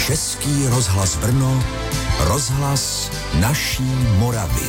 Český rozhlas Brno, rozhlas naší Moravy.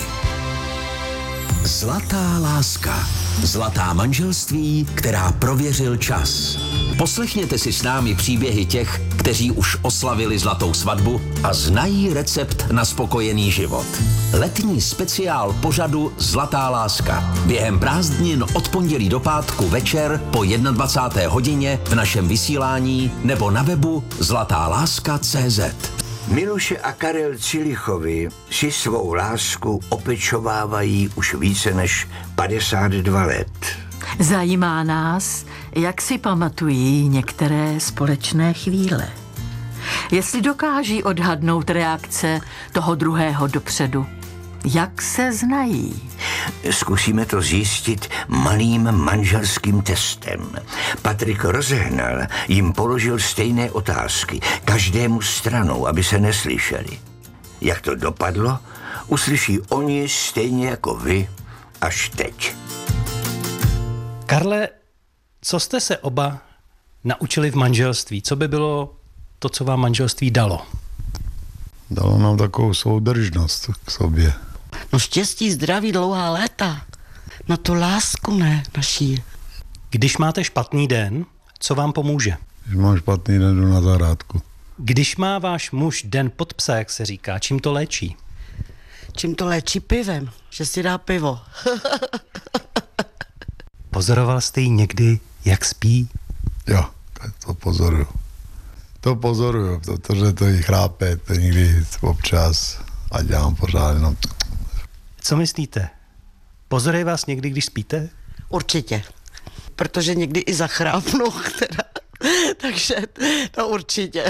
Zlatá láska. Zlatá manželství, která prověřil čas. Poslechněte si s námi příběhy těch, kteří už oslavili zlatou svatbu a znají recept na spokojený život. Letní speciál pořadu Zlatá láska. Během prázdnin od pondělí do pátku večer po 21. hodině v našem vysílání nebo na webu zlatáláska.cz. Miluše a Karel Cilichovi si svou lásku opečovávají už více než 52 let. Zajímá nás, jak si pamatují některé společné chvíle. Jestli dokáží odhadnout reakce toho druhého dopředu. Jak se znají? Zkusíme to zjistit malým manželským testem. Patrik Rozehnal jim položil stejné otázky, každému stranou, aby se neslyšeli. Jak to dopadlo, uslyší oni stejně jako vy až teď. Karle, co jste se oba naučili v manželství? Co by bylo to, co vám manželství dalo? Dalo nám takovou soudržnost k sobě. No štěstí, zdraví, dlouhá léta. No tu lásku ne, naší. Když máte špatný den, co vám pomůže? Když mám špatný den, jdu na zahrádku. Když má váš muž den pod psa, jak se říká, čím to léčí? Čím to léčí? Pivem, že si dá pivo. Pozoroval jste jí někdy, jak spí? Jo, to pozoruju. Protože to jí chrápe, to někdy občas a dělám pořád jenom. Co myslíte? Pozoruje vás někdy, když spíte? Určitě. Protože někdy i zachrápnu, teda. Takže to určitě.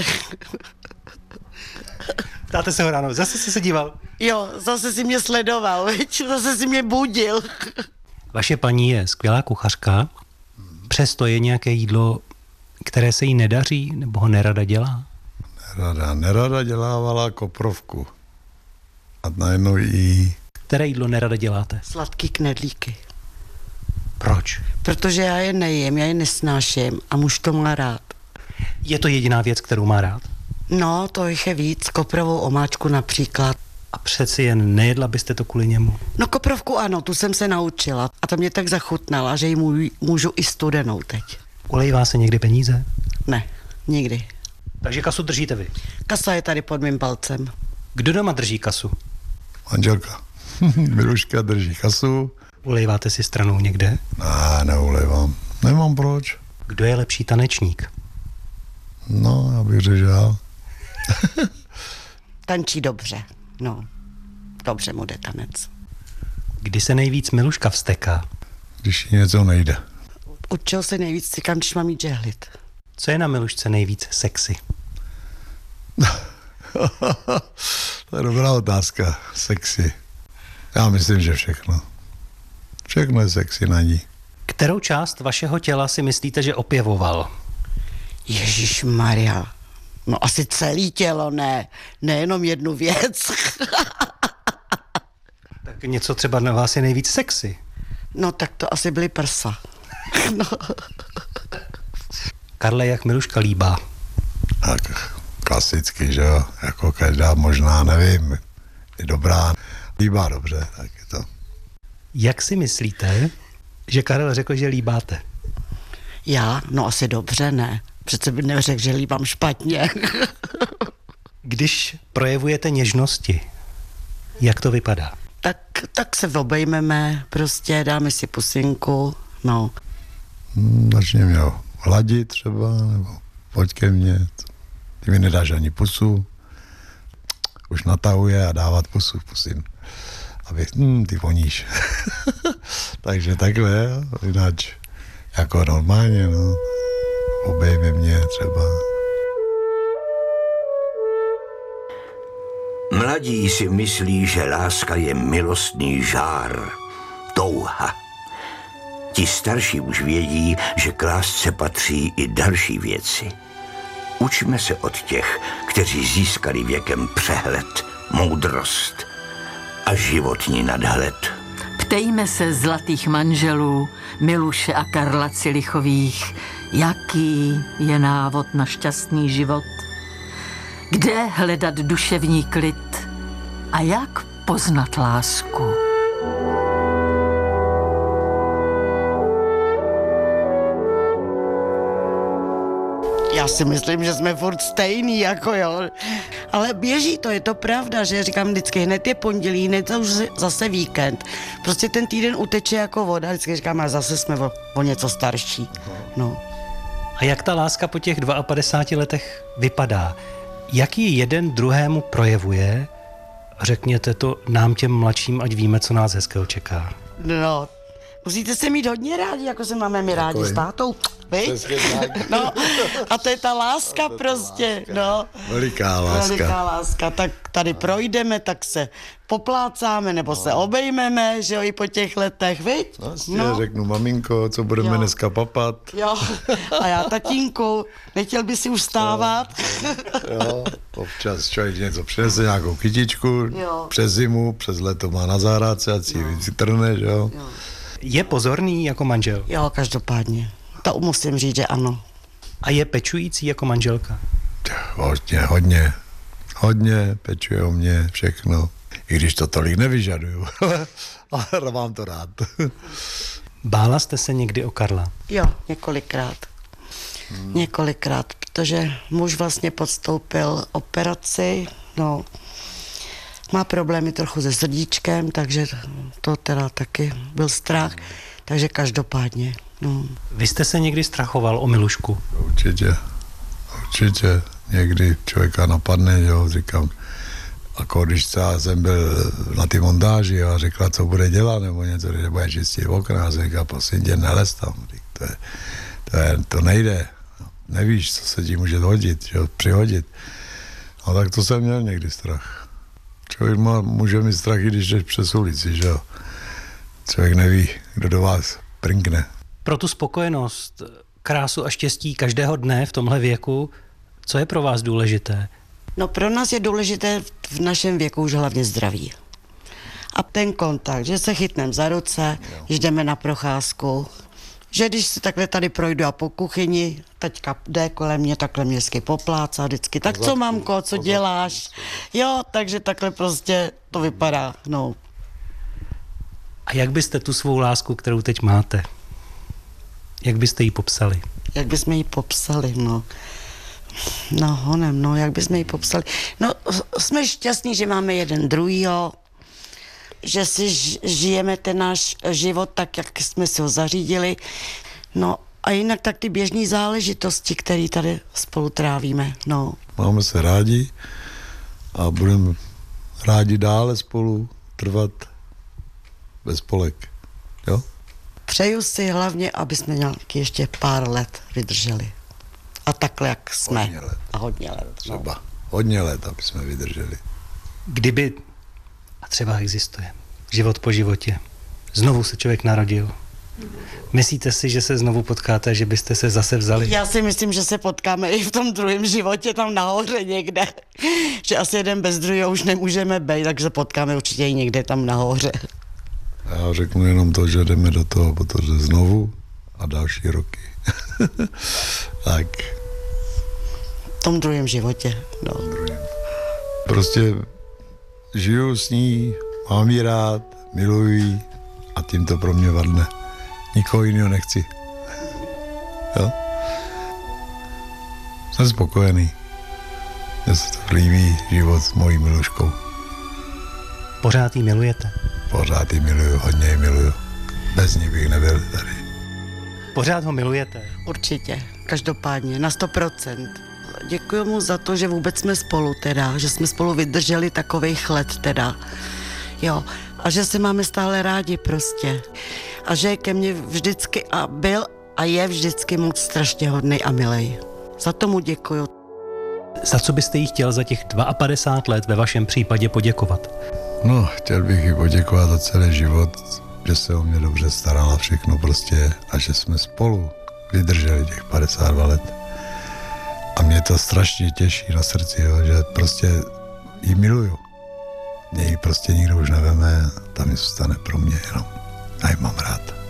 Ptáte se ho ráno, zase jsi se díval? Jo, zase si mě sledoval, veď? Zase si mě budil. Vaše paní je skvělá kuchařka, přesto je nějaké jídlo, které se jí nedaří, nebo ho nerada dělá? Nerada dělávala koprovku. A najednou jí... Které jídlo nerada děláte? Sladký knedlíky. Proč? Protože já je nejím, já je nesnáším a muž to má rád. Je to jediná věc, kterou má rád? No, to jich je víc, koprovou omáčku například. A přeci jen nejedla byste to kvůli němu? No koprovku ano, tu jsem se naučila a to mě tak zachutnala, že ji můžu i studenou teď. Ulejvá se někdy peníze? Ne, nikdy. Takže kasu držíte vy? Kasa je tady pod mým palcem. Kdo doma drží kasu? Manželka. Miluška drží kasu. Ulejváte si stranou někde? Ne, neulejvám. Nemám proč. Kdo je lepší tanečník? No, já bych řekl. Tančí dobře, no. Dobře mu jde tanec. Kdy se nejvíc Miluška vzteká? Když jí něco nejde. Učil se nejvíc cykám, když mám jít žehlit. Co je na Milušce nejvíc sexy? To je dobrá otázka. Sexy. Já myslím, že všechno. Všechno je sexy na ní. Kterou část vašeho těla si myslíte, že opěvoval? Ježišmarja. No asi celé tělo, ne. Nejenom jednu věc. Tak něco třeba na vás je nejvíc sexy. No tak to asi byly prsa. No. Karle, jak Miluška líbá? Tak klasicky, že jo, jako každá možná, nevím, je dobrá, líbá dobře, tak je to. Jak si myslíte, že Karel řekl, že líbáte? Já? No asi dobře, ne. Přece by neřekl, že líbám špatně. Když projevujete něžnosti, jak to vypadá? Tak se obejmeme, prostě dáme si pusinku, no. Začně mě hladit třeba, nebo pojď ke mně, ty mi nedáš ani pusu, už natahuje a dávat pusu, pusím, aby ty voníš. Takže takhle, jinak jako normálně, no, obejme mě třeba. Mladí si myslí, že láska je milostný žár, touha. Ti starší už vědí, že k lásce patří i další věci. Učme se od těch, kteří získali věkem přehled, moudrost a životní nadhled. Ptejme se zlatých manželů Miluše a Karla Cilichových, jaký je návod na šťastný život. Kde hledat duševní klid a jak poznat lásku? Já si myslím, že jsme furt stejný, jako jo. Ale běží to, je to pravda, že říkám vždycky, hned je pondělí, hned je už zase víkend. Prostě ten týden uteče jako voda, vždycky říkám, a zase jsme o něco starší. No. A jak ta láska po těch 52 letech vypadá? Jak ji jeden druhému projevuje? Řekněte to nám těm mladším, ať víme, co nás hezkého čeká. No, musíte se mít hodně rádi, jako se máme my rádi s tátou. No, a to je ta láska prostě, no. Veliká láska. Veliká láska. Tak tady projdeme, tak se poplácáme, nebo se obejmeme, že jo, i po těch letech, viď? No. Řeknu, maminko, co budeme dneska papat. Jo, a já, tatínku, nechtěl by si už vstávat? Jo, občas člověk něco přinese, nějakou kytičku, jo. Přes zimu, přes léto má na zahrádce, ať si vytrne, že jo. Je pozorný jako manžel? Jo, každopádně. To musím říct, že ano. A je pečující jako manželka? Hodně pečuje o mě všechno. I když to tolik nevyžaduju, ale mám to rád. Bála jste se někdy o Karla? Jo, několikrát. Několikrát, protože muž vlastně podstoupil operaci, no, má problémy trochu se srdíčkem, takže to teda taky byl strach, takže každopádně. No. Vy jste se někdy strachoval o Milušku? Určitě. Někdy člověka napadne, jo, říkám, jako když jsem byl na ty montáži a řekla, co bude dělat, nebo něco, že bude čistit okna, a říká, prosím tě, nelez tam, to nejde, nevíš, co se ti může hodit, jo, přihodit. A tak to jsem měl někdy strach. Člověk může mít strach, i když jdeš přes ulici, že jo. Člověk neví, kdo do vás prinkne. Pro tu spokojenost, krásu a štěstí každého dne v tomhle věku, co je pro vás důležité? No pro nás je důležité v našem věku už hlavně zdraví. A ten kontakt, že se chytneme za ruce, když jdeme na procházku, že když si takhle tady projdu a po kuchyni, teďka jde kolem mě, takhle mě vždycky poplácá vždycky, tak co mamko, co děláš? Jo, takže takhle prostě to vypadá, no. A jak byste tu svou lásku, kterou teď máte, jak byste ji popsali? Jak bychom ji popsali, no. No, honem, no, jak bychom ji popsali. No, jsme šťastní, že máme jeden druhýho, že si žijeme ten náš život tak, jak jsme si ho zařídili. No, a jinak tak ty běžné záležitosti, které tady spolu trávíme, no. Máme se rádi a budeme rádi dále spolu trvat bez spolek, jo? Přeju si hlavně, aby jsme nějaký ještě pár let vydrželi. A takhle, jak jsme. Hodně let. A hodně let. Třeba hodně let, aby jsme vydrželi. Kdyby, a třeba existuje, život po životě, znovu se člověk narodil, myslíte si, že se znovu potkáte, že byste se zase vzali? Já si myslím, že se potkáme i v tom druhém životě, tam nahoře někde. Že asi jeden bez druhého už nemůžeme být, takže potkáme určitě i někde tam nahoře. Já řeknu jenom to, že jdeme do toho, protože znovu a další roky. Tak. V tom druhém životě, no. Prostě žiju s ní, mám ji rád, miluji ji a tím to pro mě vadne. Nikoho jiného nechci. Jo? Jsem spokojený. Mně se to líbí život s mojí Miluškou. Pořád ji milujete? Pořád ji miluju, hodně ji miluju. Bez ní bych nebyl tady. Pořád ho milujete? Určitě, každopádně, na 100%. Děkuji mu za to, že vůbec jsme spolu teda, že jsme spolu vydrželi takovejch let teda. Jo, a že se máme stále rádi prostě. A že je ke mně vždycky a byl a je vždycky moc strašně hodnej a milej. Za tomu děkuju. Za co byste jí chtěl za těch 52 let ve vašem případě poděkovat? No, chtěl bych jí poděkovat za celý život, že se o mě dobře starala všechno prostě a že jsme spolu vydrželi těch 52 let. A mě to strašně těší na srdci, jo, že prostě jí miluju. Mě ji prostě nikdo už neveme, tam mi zůstane pro mě jenom. A ji mám rád.